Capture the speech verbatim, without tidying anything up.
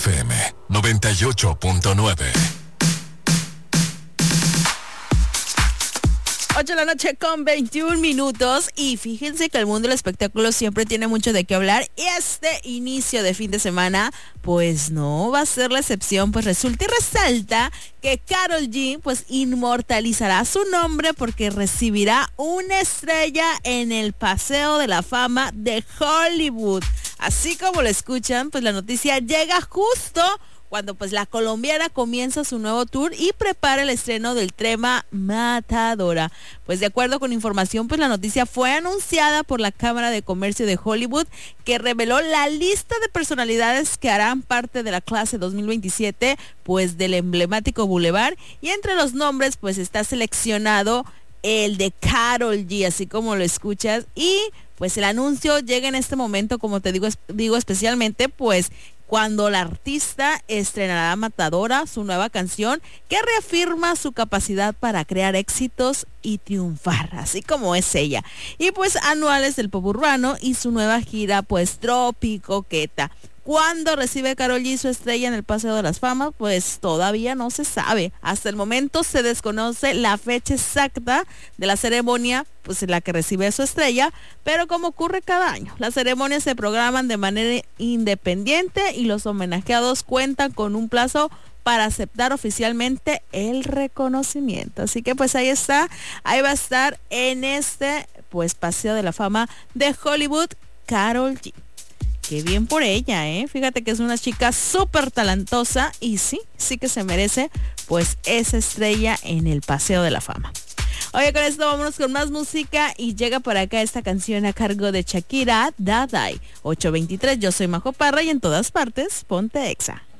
F M noventa y ocho punto nueve. ocho de la noche con veintiún minutos y fíjense que el mundo del espectáculo siempre tiene mucho de qué hablar y este inicio de fin de semana pues no va a ser la excepción, pues resulta y resalta que Karol G pues inmortalizará su nombre porque recibirá una estrella en el Paseo de la Fama de Hollywood. Así como lo escuchan, pues la noticia llega justo cuando pues la colombiana comienza su nuevo tour y prepara el estreno del tema Matadora. Pues de acuerdo con información, pues la noticia fue anunciada por la Cámara de Comercio de Hollywood, que reveló la lista de personalidades que harán parte de la clase dos mil veintisiete, pues del emblemático Boulevard, y entre los nombres pues está seleccionado el de Karol G, así como lo escuchas, y pues el anuncio llega en este momento, como te digo, es, digo especialmente pues cuando la artista estrenará Matadora, su nueva canción, que reafirma su capacidad para crear éxitos y triunfar, así como es ella. Y pues anuales del pop urbano y su nueva gira, pues Tropicoqueta. ¿Cuándo recibe Karol G su estrella en el Paseo de las Famas? Pues todavía no se sabe. Hasta el momento se desconoce la fecha exacta de la ceremonia, pues en la que recibe su estrella, pero como ocurre cada año, las ceremonias se programan de manera independiente y los homenajeados cuentan con un plazo para aceptar oficialmente el reconocimiento. Así que pues ahí está, ahí va a estar en este pues Paseo de la Fama de Hollywood, Karol G. Qué bien por ella, ¿eh? Fíjate que es una chica súper talentosa y sí, sí que se merece pues esa estrella en el Paseo de la Fama. Oye, con esto vámonos con más música y llega por acá esta canción a cargo de Shakira, Dadai. ocho veintitrés, yo soy Majo Parra y en todas partes, ponte Exa.